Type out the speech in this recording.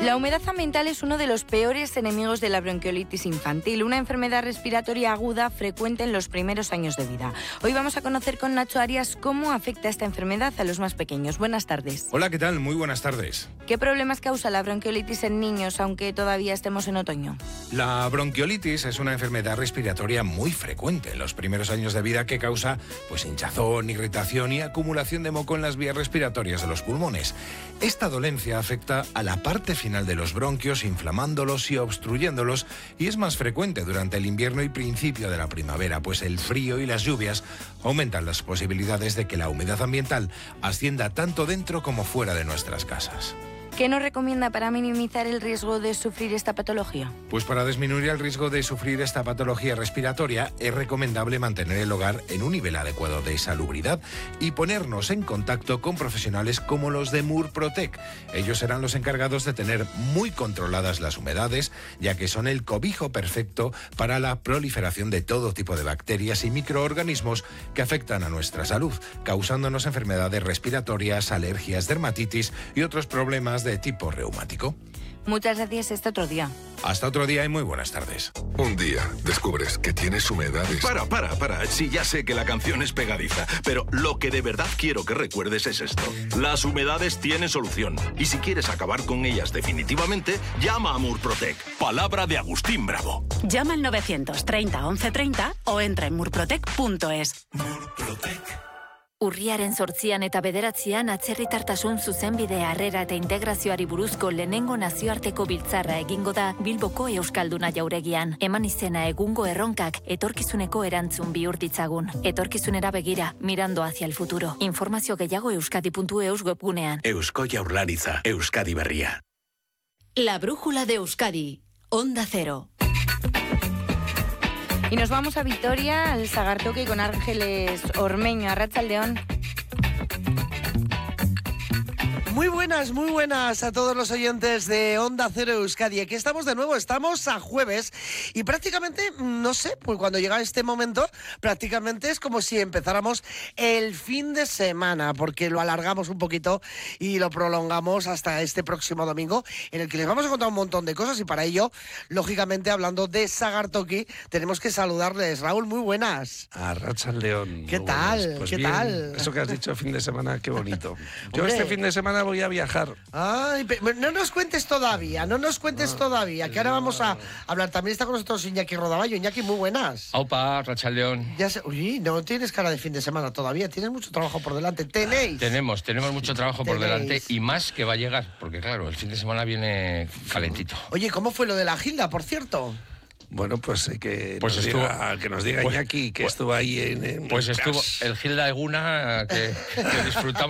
La humedad ambiental es uno de los peores enemigos de la bronquiolitis infantil, una enfermedad respiratoria aguda frecuente en los primeros años de vida. Hoy vamos a conocer con Nacho Arias cómo afecta esta enfermedad a los más pequeños. Buenas tardes. Hola, ¿qué tal? Muy buenas tardes. ¿Qué problemas causa la bronquiolitis en niños, aunque todavía estemos en otoño? La bronquiolitis es una enfermedad respiratoria muy frecuente en los primeros años de vida que causa hinchazón, irritación y acumulación de moco en las vías respiratorias de los pulmones. Esta dolencia afecta a la parte final de los bronquios, inflamándolos y obstruyéndolos, y es más frecuente durante el invierno y principio de la primavera, pues el frío y las lluvias aumentan las posibilidades de que la humedad ambiental ascienda tanto dentro como fuera de nuestras casas. ¿Qué nos recomienda para minimizar el riesgo de sufrir esta patología? Pues para disminuir el riesgo de sufrir esta patología respiratoria es recomendable mantener el hogar en un nivel adecuado de salubridad y ponernos en contacto con profesionales como los de Murprotec. Ellos serán los encargados de tener muy controladas las humedades, ya que son el cobijo perfecto para la proliferación de todo tipo de bacterias y microorganismos que afectan a nuestra salud, causándonos enfermedades respiratorias, alergias, dermatitis y otros problemas de tipo reumático. Muchas gracias, hasta otro día. Hasta otro día y muy buenas tardes. Un día descubres que tienes humedades. Para. Sí, ya sé que la canción es pegadiza, pero lo que de verdad quiero que recuerdes es esto. Las humedades tienen solución. Y si quieres acabar con ellas definitivamente, llama a Murprotec. Palabra de Agustín Bravo. Llama al 930 1130 o entra en murprotec.es. Murprotec. Urriaren 8 eta 9 atzerritartasun zuzenbide harrera eta integrazioari buruzko lehenengo nazioarteko biltzarra egingo da Bilboko Euskalduna jauregian. Eman izena egungo erronkak etorkizuneko erantzun bihur ditzagun. Etorkizunera begira, mirando hacia el futuro. Informazio gehiago euskadi.eus webgunean. Eusko Jaurlaritza, Euskadi berria. La brújula de Euskadi, Onda Cero. Y nos vamos a Vitoria, al Sagartoque, con Ángeles Ormeño. Arratsaldeon. Muy buenas a todos los oyentes de Onda Cero Euskadi. Aquí estamos de nuevo, estamos a jueves y prácticamente, no sé, pues cuando llega este momento, prácticamente es como si empezáramos el fin de semana, porque lo alargamos un poquito y lo prolongamos hasta este próximo domingo, en el que les vamos a contar un montón de cosas y para ello, lógicamente, hablando de Sagartoki, tenemos que saludarles. Raúl, muy buenas. Arratsaldeon. ¿Qué tal? Pues ¿Qué bien, tal? Eso que has dicho fin de semana, qué bonito. Yo Hombre. este fin de semana voy a viajar. Ay, no nos cuentes todavía, que ahora vamos a hablar. También está con nosotros Iñaki Rodaballo. Iñaki, muy buenas. Aupa, Arratsaldeon. Uy, no tienes cara de fin de semana todavía, tienes mucho trabajo por delante. Tenemos mucho trabajo por delante y más que va a llegar, porque claro, el fin de semana viene calentito. Oye, ¿cómo fue lo de la Gilda, por cierto? Bueno, pues que nos diga Iñaki que estuvo ahí en estuvo el Gilda Eguna que disfrutamos.